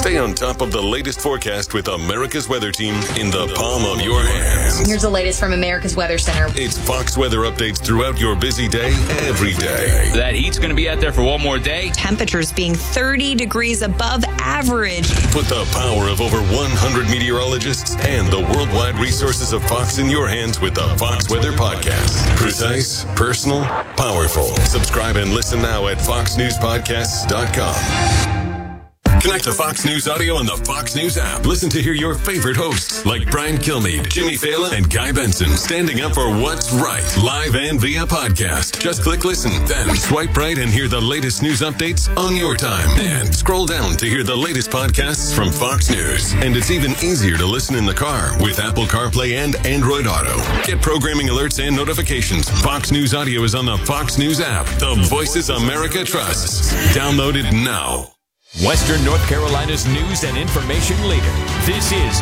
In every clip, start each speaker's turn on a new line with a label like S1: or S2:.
S1: Stay on top of the latest forecast with America's Weather Team in the palm of your hands.
S2: Here's the latest from America's Weather Center.
S1: It's Fox weather updates throughout your busy day, every day.
S3: That heat's going to be out there for one more day.
S4: Temperatures being 30 degrees above average.
S1: Put the power of over 100 meteorologists and the worldwide resources of Fox in your hands with the Fox Weather Podcast. Precise, personal, powerful. Subscribe and listen now at foxnewspodcasts.com. Connect to Fox News Audio on the Fox News app. Listen to hear your favorite hosts like Brian Kilmeade, Jimmy Fallon, and Guy Benson standing up for what's right, live and via podcast. Just click listen, then swipe right and hear the latest news updates on your time. And scroll down to hear the latest podcasts from Fox News. And it's even easier to listen in the car with Apple CarPlay and Android Auto. Get programming alerts and notifications. Fox News Audio is on the Fox News app. The voices America trusts. Download it now.
S5: Western North Carolina's news and information leader. This is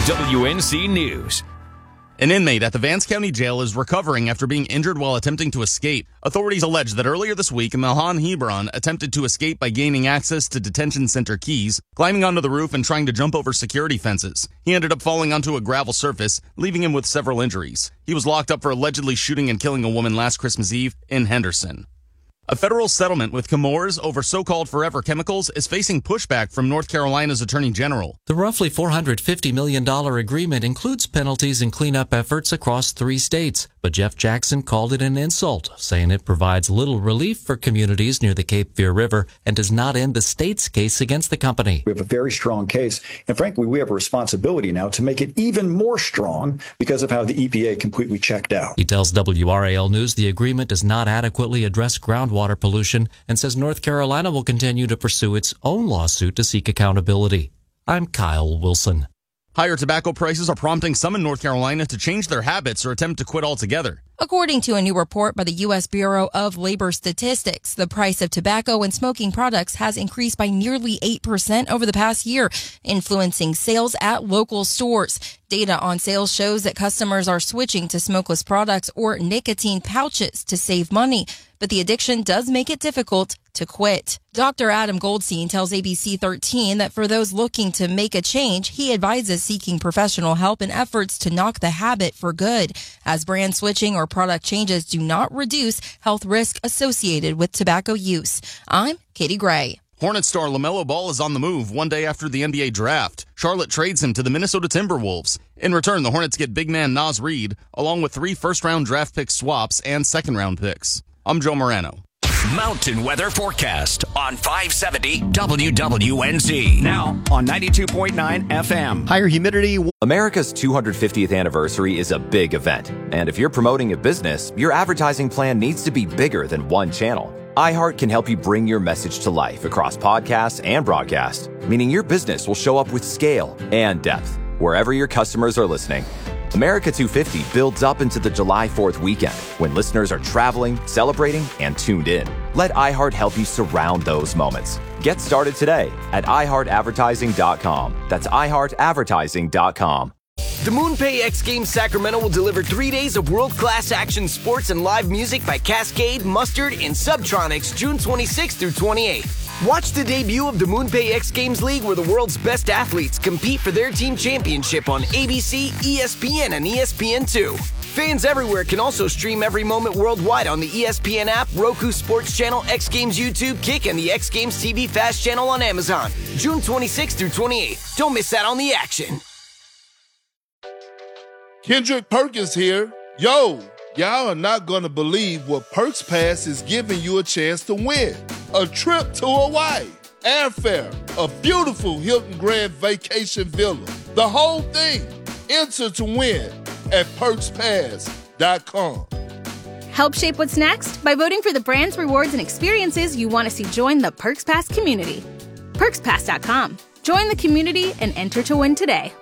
S5: WWNC News.
S6: An inmate at the Vance County Jail is recovering after being injured while attempting to escape. Authorities allege that earlier this week, Mahan Hebron attempted to escape by gaining access to detention center keys, climbing onto the roof, and trying to jump over security fences. He ended up falling onto a gravel surface, leaving him with several injuries. He was locked up for allegedly shooting and killing a woman last Christmas Eve in Henderson. A federal settlement with Chemours over so-called forever chemicals is facing pushback from North Carolina's Attorney General.
S7: The roughly $450 million agreement includes penalties and cleanup efforts across 3 states. But Jeff Jackson called it an insult, saying it provides little relief for communities near the Cape Fear River and does not end the state's case against the company.
S8: We have a very strong case, and frankly, we have a responsibility now to make it even more strong because of how the EPA completely checked out.
S7: He tells WRAL News the agreement does not adequately address groundwater pollution and says North Carolina will continue to pursue its own lawsuit to seek accountability. I'm Kyle Wilson.
S6: Higher tobacco prices are prompting some in North Carolina to change their habits or attempt to quit altogether.
S9: According to a new report by the U.S. Bureau of Labor Statistics, the price of tobacco and smoking products has increased by nearly 8% over the past year, influencing sales at local stores. Data on sales shows that customers are switching to smokeless products or nicotine pouches to save money, but the addiction does make it difficult to quit. Dr. Adam Goldstein tells ABC 13 that for those looking to make a change, he advises seeking professional help in efforts to knock the habit for good, as brand switching or product changes do not reduce health risk associated with tobacco use. I'm Katie Gray.
S6: Hornets star LaMelo Ball is on the move one day after the NBA draft. Charlotte trades him to the Minnesota Timberwolves. In return, the Hornets get big man Naz Reid, along with 3 first-round draft pick swaps and second-round picks. I'm Joe Morano.
S5: Mountain Weather Forecast on 570 WWNC. Now on 92.9 FM.
S10: Higher humidity.
S11: America's 250th anniversary is a big event. And if you're promoting a business, your advertising plan needs to be bigger than one channel. iHeart can help you bring your message to life across podcasts and broadcast, meaning your business will show up with scale and depth wherever your customers are listening. America 250 builds up into the July 4th weekend when listeners are traveling, celebrating, and tuned in. Let iHeart help you surround those moments. Get started today at iHeartAdvertising.com. That's iHeartAdvertising.com.
S12: The MoonPay X Games Sacramento will deliver 3 days of world-class action sports and live music by Cascade, Mustard, and Subtronics June 26th through 28th. Watch the debut of the MoonPay X Games League, where the world's best athletes compete for their team championship on ABC, ESPN, and ESPN2. Fans everywhere can also stream every moment worldwide on the ESPN app, Roku Sports Channel, X Games YouTube, Kick, and the X Games TV Fast channel on Amazon. June 26th through 28th. Don't miss out on the action.
S13: Kendrick Perkins here. Yo, y'all are not going to believe what Perks Pass is giving you a chance to win. A trip to Hawaii, airfare, a beautiful Hilton Grand Vacation Villa. The whole thing. Enter to win at PerksPass.com.
S14: Help shape what's next by voting for the brands, rewards, and experiences you want to see join the Perks Pass community. PerksPass.com. Join the community and enter to win today.